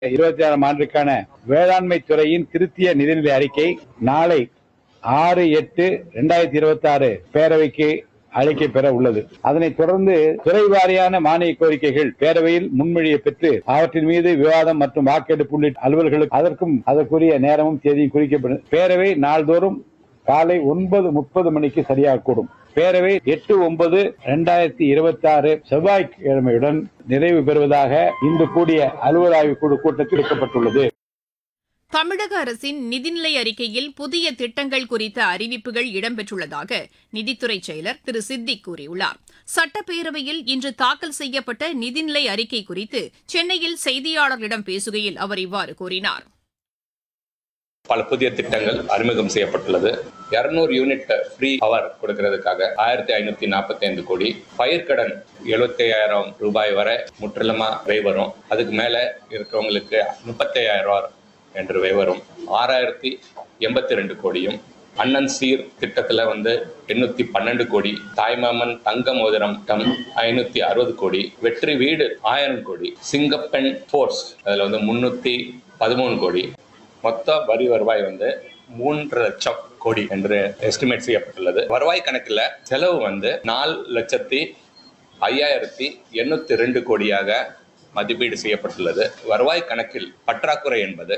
26ஆம் ஆண்டுக்கான வேளாண்மை துறையின் திருத்திய நிதிநிலை அறிக்கை நாளை 6/8/2026 பேரவைக்கு அளிக்கப்பெற உள்ளது. அதனைத் தொடர்ந்து துறை வாரியான மானிய கோரிக்கைகள் பேரவையில் முன்மொழியை பெற்று அவற்றின் மீது விவாதம் மற்றும் வாக்கெடுப்பு உள்ளிட்ட அலுவல்களுக்கு அதற்குரிய நேரமும் தேதியும் குறிக்கப்படும். பேரவை நாள்தோறும் காலை 9:30 மணிக்கு சரியாக கூடும். பேரவை 8/9/2026 செவ்வாய்க்கிழமையுடன் நிறைவு பெறுவதாக இன்று கூடிய அலுவல் ஆய்வுக் குழு கூட்டத்தில் எடுக்கப்பட்டுள்ளது. தமிழக அரசின் நிதிநிலை அறிக்கையில் புதிய திட்டங்கள் குறித்த அறிவிப்புகள் இடம்பெற்றுள்ளதாக நிதித்துறை செயலர் திரு சித்திக் கூறியுள்ளார். சட்டப்பேரவையில் இன்று தாக்கல் செய்யப்பட்ட நிதிநிலை அறிக்கை குறித்து சென்னையில் செய்தியாளர்களிடம் பேசுகையில் அவர் இவ்வாறு கூறினார். பல புதிய திட்டங்கள் அறிமுகம் செய்யப்பட்டுள்ளது. 200 யூனிட் ஃப்ரீ பவர் கொடுக்கிறதுக்காக 1545 கோடி, பயிர்க்கடன் 75,000 ரூபாய் வரை முற்றிலுமா வரும். அதுக்கு மேல இருக்கிறவங்களுக்கு 35,000 என்று வரும். 6,082 கோடியும், அண்ணன் சீர் திட்டத்துல 812 கோடி, தாய்மாமன் தங்க மோதிரம் 560 கோடி, வெற்றி வீடு 1000 கோடி, சிங்கப்பெண் போர்ஸ் அதுல 313 கோடி, மொத்த வரி வருவாய் 3 லட்சம் கோடி என்று எஸ்டிமேட் செய்யப்பட்டுள்ளது. வருவாய் கணக்குல செலவு 4,05,802 கோடியாக மதிப்பீடு செய்யப்பட்டுள்ளது. வருவாய் கணக்கில் பற்றாக்குறை என்பது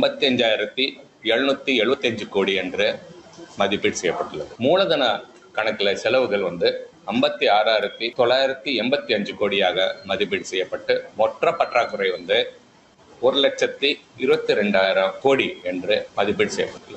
55,775 கோடி என்று மதிப்பீடு செய்யப்பட்டுள்ளது. மூலதன கணக்குல செலவுகள் 56,985 கோடியாக மதிப்பீடு செய்யப்பட்டு மொத்த பற்றாக்குறை 1,22,000 கோடி என்று மதிப்பீடு செய்யப்பட்டுள்ளது.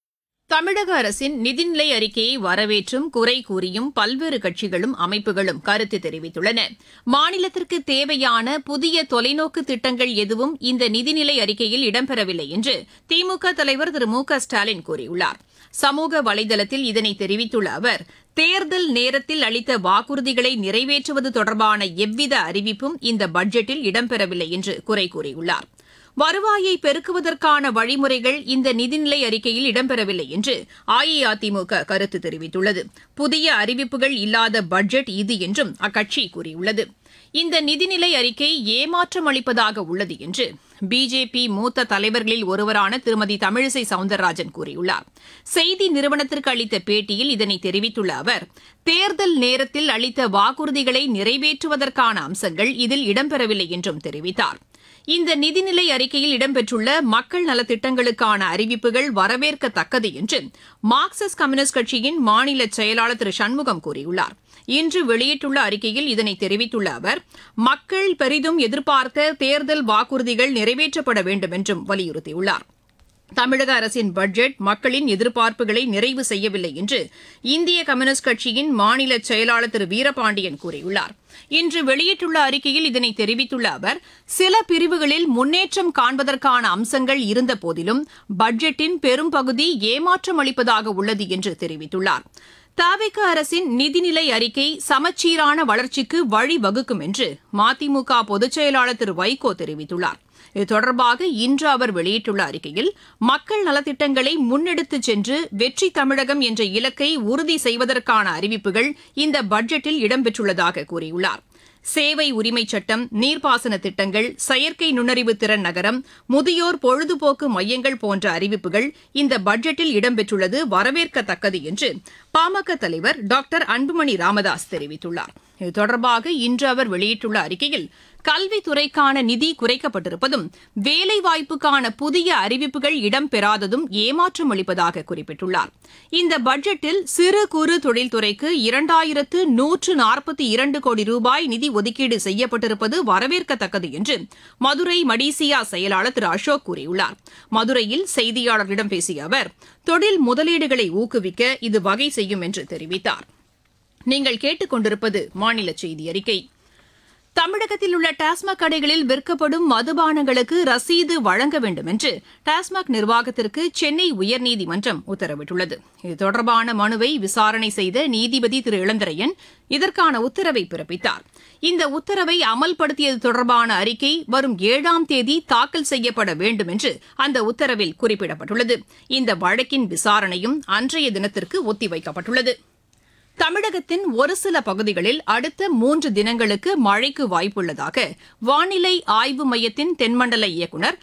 தமிழக அரசின் நிதிநிலை அறிக்கையை வரவேற்றும் குறை கூறியும் பல்வேறு கட்சிகளும் அமைப்புகளும் கருத்து தெரிவித்துள்ளன. மாநிலத்திற்கு தேவையான புதிய தொலைநோக்கு திட்டங்கள் எதுவும் இந்த நிதிநிலை அறிக்கையில் இடம்பெறவில்லை என்று திமுக தலைவர் திரு மு க ஸ்டாலின் கூறியுள்ளார். சமூக வலைதளத்தில் இதனை தெரிவித்துள்ள அவர், தேர்தல் நேரத்தில் அளித்த வாக்குறுதிகளை நிறைவேற்றுவது தொடர்பான எவ்வித அறிவிப்பும் இந்த பட்ஜெட்டில் இடம்பெறவில்லை என்று குறை கூறியுள்ளார். வருவாயை பெருக்குவதற்கான வழிமுறைகள் இந்த நிதிநிலை அறிக்கையில் இடம்பெறவில்லை என்று அஇஅதிமுக கருத்து தெரிவித்துள்ளது. புதிய அறிவிப்புகள் இல்லாத பட்ஜெட் இது என்றும் அக்கட்சி கூறியுள்ளது. இந்த நிதிநிலை அறிக்கை ஏமாற்றம் அளிப்பதாக உள்ளது என்று பிஜேபி மூத்த தலைவர்களில் ஒருவரான திருமதி தமிழிசை சவுந்தரராஜன் கூறியுள்ளார். செய்தி நிறுவனத்திற்கு அளித்த பேட்டியில் இதனை தெரிவித்துள்ள அவர், தேர்தல் நேரத்தில் அளித்த வாக்குறுதிகளை நிறைவேற்றுவதற்கான அம்சங்கள் இதில் இடம்பெறவில்லை என்றும் தெரிவித்தார். இந்த நிதிநிலை அறிக்கையில் இடம்பெற்றுள்ள மக்கள் நலத்திட்டங்களுக்கான அறிவிப்புகள் வரவேற்கத்தக்கது என்று மார்க்சிஸ்ட் கம்யூனிஸ்ட் கட்சியின் மாநில செயலாளர் திரு சண்முகம் கூறியுள்ளார். இன்று வெளியிட்டுள்ள அறிக்கையில் இதனை தெரிவித்துள்ள அவர், மக்கள் பெரிதும் எதிர்பார்த்த தேர்தல் வாக்குறுதிகள் நிறைவேற்றப்பட வேண்டும் என்றும் வலியுறுத்தியுள்ளார். தமிழக அரசின் பட்ஜெட் மக்களின் எதிர்பார்ப்புகளை நிறைவு செய்யவில்லை என்று இந்திய கம்யூனிஸ்ட் கட்சியின் மாநில செயலாளர் திரு வீரபாண்டியன் கூறியுள்ளார். இன்று வெளியிட்டுள்ள அறிக்கையில் இதனை தெரிவித்துள்ள அவர், சில பிரிவுகளில் முன்னேற்றம் காண்பதற்கான அம்சங்கள் இருந்தபோதிலும் பட்ஜெட்டின் பெரும்பகுதி ஏமாற்றம் அளிப்பதாக உள்ளது என்று தெரிவித்துள்ளார். தவிக அரசின் நிதிநிலை அறிக்கை சமச்சீரான வளர்ச்சிக்கு வழிவகுக்கும் என்று மதிமுக பொதுச் செயலாளர் திரு வைகோ தெரிவித்துள்ளார். இது தொடர்பாக இன்று அவர் வெளியிட்டுள்ள அறிக்கையில், மக்கள் நலத்திட்டங்களை முன்னெடுத்துச் சென்று வெற்றி தமிழகம் என்ற இலக்கை உறுதி செய்வதற்கான அறிவிப்புகள் இந்த பட்ஜெட்டில் இடம்பெற்றுள்ளதாக கூறியுள்ளார். சேவை உரிமைச் சட்டம், நீர்ப்பாசன திட்டங்கள், செயற்கை நுண்ணறிவு திறன் நகரம், முதியோர் பொழுதுபோக்கு மையங்கள் போன்ற அறிவிப்புகள் இந்த பட்ஜெட்டில் இடம்பெற்றுள்ளது வரவேற்கத்தக்கது என்று பாமக தலைவர் டாக்டர் அன்புமணி ராமதாஸ் தெரிவித்துள்ளார். இது தொடர்பாக இன்று அவர் வெளியிட்டுள்ள அறிக்கையில், கல்வித்துறைக்கான நிதி குறைக்கப்பட்டிருப்பதும், வேலைவாய்ப்புக்கான புதிய அறிவிப்புகள் இடம்பெறாததும் ஏமாற்றம் அளிப்பதாக குறிப்பிட்டுள்ளார். இந்த பட்ஜெட்டில் சிறு குறு தொழில்துறைக்கு 2,142 கோடி ரூபாய் நிதி ஒதுக்கீடு செய்யப்பட்டிருப்பது வரவேற்கத்தக்கது என்று மதுரை மடிசியா செயலாளர் திரு அசோக் கூறியுள்ளார். மதுரையில் செய்தியாளர்களிடம் பேசிய அவர், தொழில் முதலீடுகளை ஊக்குவிக்க இது வகை செய்யும் என்று தெரிவித்தார். நீங்கள் கேட்டுக் கொண்டிருப்பது மாநில செய்தி அறிக்கை. தமிழகத்தில் உள்ள டாஸ்மாக் கடைகளில் விற்கப்படும் மதுபானங்களுக்கு ரசீது வழங்க வேண்டும் என்று டாஸ்மாக் நிர்வாகத்திற்கு சென்னை உயர்நீதிமன்றம் உத்தரவிட்டுள்ளது. இது தொடர்பான மனுவை விசாரணை செய்த நீதிபதி திரு இளந்திரையன் இதற்கான உத்தரவை பிறப்பித்தார். இந்த உத்தரவை அமல்படுத்தியது தொடர்பான அறிக்கை வரும் 7ஆம் தேதி தாக்கல் செய்யப்பட வேண்டும் என்று அந்த உத்தரவில் குறிப்பிடப்பட்டுள்ளது. இந்த வழக்கின் விசாரணையும் அன்றைய தினத்திற்கு ஒத்திவைக்கப்பட்டுள்ளது. தமிழகத்தின் ஒரு சில பகுதிகளில் அடுத்த 3 தினங்களுக்கு மழைக்கு வாய்ப்புள்ளதாக வானிலை ஆய்வு மையத்தின் தென்மண்டல இயக்குநர்